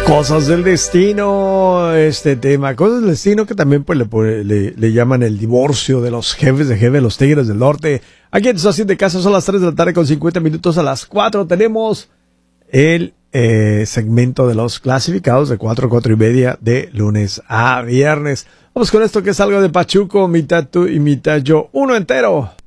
Cosas del destino, este tema, cosas del destino que también pues le llaman el divorcio de los jefes de jefe, los Tigres del Norte. Aquí en Estación de Casa son las 3 de la tarde con 50 minutos, a las 4 tenemos el segmento de los clasificados de 4 a 4 y media de lunes a viernes. Vamos con esto que es algo de Pachuco, mitad tú y mitad yo, uno entero.